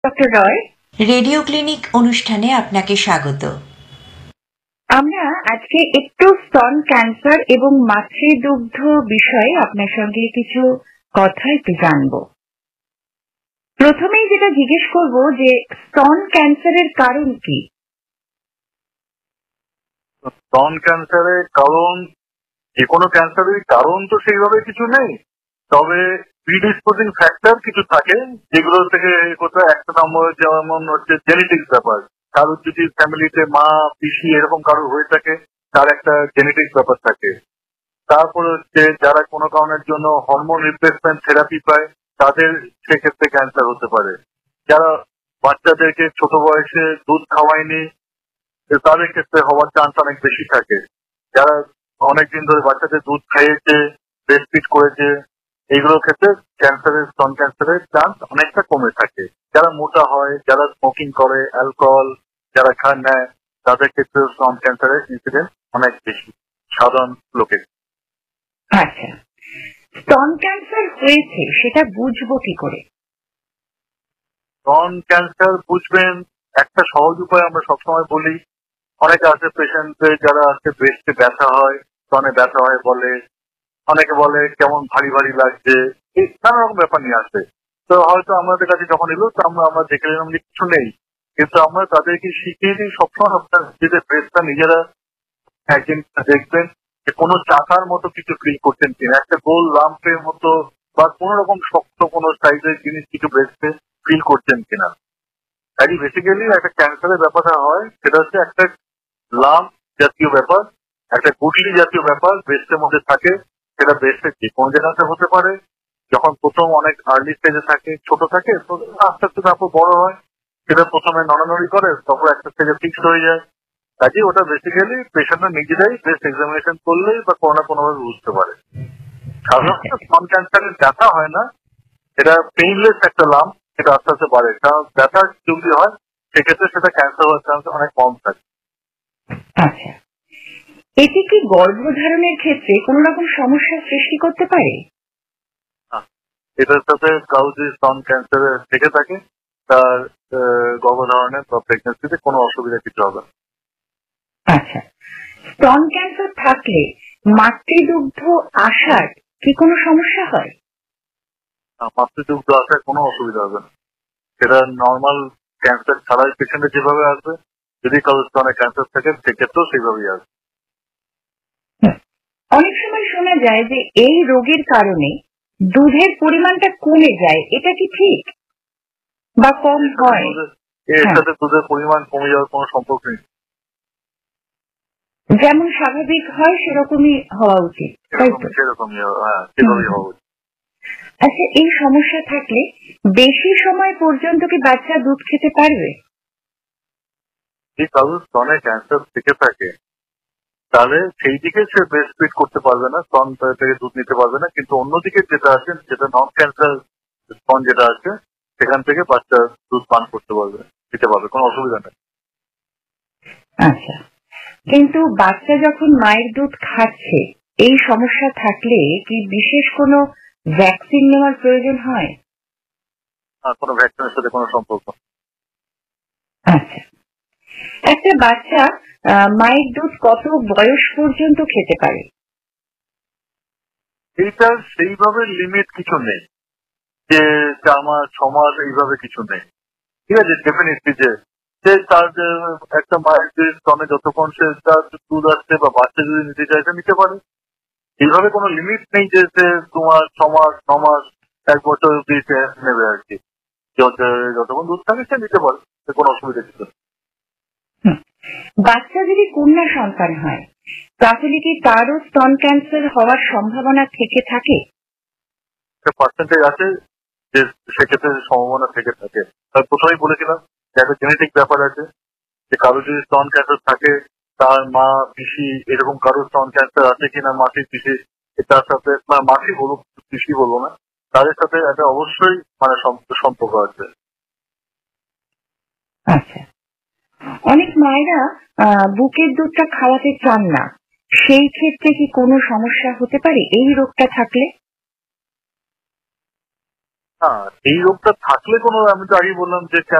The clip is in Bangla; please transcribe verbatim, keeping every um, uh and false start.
ডক্টর রয়, রেডিও ক্লিনিক অনুষ্ঠানে আপনাকে স্বাগত। আমরা আজকে একটু স্তন ক্যান্সার এবং মাতৃদুগ্ধ বিষয়ে আপনার সঙ্গে কিছু কথা একটু জানবো। প্রথমেই যেটা জিজ্ঞেস করব যে স্তন ক্যান্সারের কারণ কি? স্তন ক্যান্সারের কারণ, যে কোনো ক্যান্সারের কারণ তো সেইভাবে কিছু নেই, তবে প্রিডিসপোজিং ফ্যাক্টর কিছু থাকে যেগুলো থেকে কোথাও একটা নম্বর যেমন হচ্ছে জেনেটিক্স ব্যাপার। কারোর যদি ফ্যামিলিতে মা পিসি এরকম কারোর হয়ে থাকে তার একটা জেনেটিক্স ব্যাপার থাকে। তারপরে হচ্ছে যারা কোনো কারণের জন্য হরমোন রিপ্লেসমেন্ট থেরাপি পায় তাদের সেক্ষেত্রে ক্যান্সার হতে পারে। যারা বাচ্চাদেরকে ছোট বয়সে দুধ খাওয়ায়নি তাদের ক্ষেত্রে হওয়ার চান্স অনেক বেশি থাকে। যারা অনেকদিন ধরে বাচ্চাদের দুধ খাইয়েছে, ব্রেস্ট ফিড করেছে, এইগুলোর ক্ষেত্রে ক্যান্সারের স্তন ক্যান্সারের চান্স অনেকটা কমে থাকে। যারা মোটা হয়, যারা স্মোকিং করে, অ্যালকোহল যারা খান নেয় তাদের ক্ষেত্রে স্তন ক্যান্সারের ইনসিডেন্ট অনেক বেশি সাধারণ লোকের। আচ্ছা, স্তন ক্যান্সার হয়েছে সেটা বুঝবো কি করে? স্তন ক্যান্সার বুঝবেন একটা সহজ উপায় আমরা সবসময় বলি। অনেকে আছে পেশেন্টদের যারা আছে ব্রেস্টে ব্যথা হয়, স্তনে ব্যথা হয় বলে, অনেকে বলে কেমন ভারী ভারী লাগছে, এই নানা রকম ব্যাপার নিয়ে আসে। তো হয়তো আমাদের কাছে যখন এলো তো আমরা আমরা দেখে নিলাম যে কিছু নেই, কিন্তু আমরা তাদেরকে শিখিয়ে দিই সবসময় আপনার নিজেদের ব্রেস্টটা নিজেরা একদিন দেখবেন যে কোনো চাকার মতো কিছু ফিল করছেন কিনা, একটা গোল লাম্পের মতো বা কোন রকম শক্ত কোনো সাইজের জিনিস কিছু ব্রেস্টে ফিল করছেন কিনা। তাই বেসিক্যালি একটা ক্যান্সারের ব্যাপারটা হয় সেটা হচ্ছে একটা লাম্প জাতীয় ব্যাপার, একটা গুটলি জাতীয় ব্যাপার ব্রেস্টের মধ্যে থাকে। সেটা ব্রেস্টের যে কোনো জায়গাতে হতে পারে। যখন প্রথম অনেক আর্লি স্টেজে থাকে, ছোট থাকে, তো আস্তে আস্তে তারপর বড় হয়। সেটা প্রথমে নড়ানড়ি করে, তারপর একটা স্টেজে ফিক্সড হয়ে যায়। কাজে ওটা বেসিক্যালি পেশেন্টরা নিজেরাই ব্রেস্ট এক্সামিনেশন করলেই বা কোনো না কোনো ভাবে বুঝতে পারে। সাধারণত স্তন ক্যান্সারের ব্যথা হয় না, এটা পেইনলেস একটা লাম্প, সেটা আস্তে আস্তে বাড়ে। কারণ ব্যথা যদি হয় সেক্ষেত্রে সেটা ক্যান্সার হওয়ার চান্স অনেক কম থাকে। আচ্ছা, এটি কি গর্ভধারণের ক্ষেত্রে কোন রকম সমস্যার সৃষ্টি করতে পারে? এটার সাথে কাউ যদি স্তন ক্যান্সারে থেকে থাকে তার গর্ভধারণে বা প্রেগনেন্সিতে কোনো অসুবিধা কিছু হবে। আচ্ছা, স্তন ক্যান্সার থাকলে মাতৃদুগ্ধ আসার কি কোনো সমস্যা হয়? মাতৃদুগ্ধ আসার কোনো অসুবিধা হবে না, সেটা নর্মাল ক্যান্সার ছাড়াই পেশেন্টে যেভাবে আসবে, যদি কারোর স্তনে ক্যান্সার থাকে সেক্ষেত্রেও সেইভাবেই আসবে। অনেক সময় শোনা যায় যে এই রোগের কারণে দুধের পরিমাণটা কমে যায়, এটা কি ঠিক বা কম হয়? এর সাথে দুধের পরিমাণ কমে যাওয়ার কোনো সম্পর্ক নেই, যেমন স্বাভাবিক হয় সেরকমই হওয়া উচিত, তাই তো? সেরকমই, হ্যাঁ সেভাবেই হওয়া উচিত। আচ্ছা, এই সমস্যা থাকলে বেশি সময় পর্যন্ত কি বাচ্চা দুধ খেতে পারবে? যদি কারোর স্তনে ক্যান্সার থেকে থাকে তাহলে সেই দিকে সে ব্রেস্ট ফিড করতে পারবে না, স্তন থেকে দুধ নিতে পারবে না, কিন্তু অন্যদিকে যেটা আছে, যেটা নন ক্যান্সার স্তন যেটা আছে সেখান থেকে বাচ্চা দুধ পান করতে পারবে, দিতে পারবে, কোনো অসুবিধা নেই। আচ্ছা, কিন্তু বাচ্চা যখন মায়ের দুধ খাচ্ছে এই সমস্যা থাকলে কি বিশেষ কোনো ভ্যাকসিন নেওয়ার প্রয়োজন হয়? আর কোনো ভ্যাকসিনের সাথে কোনো সম্পর্ক। আচ্ছা, একটা বাচ্চা মায়ের দুধ কত বয়স পর্যন্ত খেতে পারে? এইটার সেইভাবে লিমিট কিছু নেই যে চার মাস ছ মাস এইভাবে কিছু নেই, ঠিক আছে। ডেফিনেটলি যে সে তার একটা মায়ের যে স্তনে যতক্ষণ সে তার দুধ আসছে বা বাচ্চা যদি নিতে চাইছে নিতে পারে, এইভাবে কোনো লিমিট নেই যে সে দু মাস ছ মাস ন মাস এক বছর অব্দি সে নেবে আর কি। যতক্ষণ দুধ থাকে সে নিতে পারে, কোনো অসুবিধা কিছু নেই। বাচ্চা যদি কন্যা সন্তান হয় তাহলে কি তারও স্তন ক্যান্সার হওয়ার সম্ভাবনা থেকে থাকে? একটা পার্সেন্টেজ আছে যে সেক্ষেত্রে সম্ভাবনা থেকে থাকে। তার প্রথমেই বলেছিলাম যে একটা জেনেটিক ব্যাপার আছে, যে কারো যদি স্তন ক্যান্সার থাকে তার মা পিসি এরকম কারোর স্তন ক্যান্সার আছে কিনা, মাসি পিসি, তার সাথে মাসি বলবো, পিসি বলবো না, তাদের সাথে একটা অবশ্যই মানে সম্পর্ক আছে। আচ্ছা, অনেক মায়েরা বুকের দুধটা খাওয়াতে চান না, সেই ক্ষেত্রে কি কোনো সমস্যা হতে পারে এই রোগটা থাকলে? হ্যাঁ, এই রোগটা থাকলে কোনো, আমি তো আগেই বললাম যে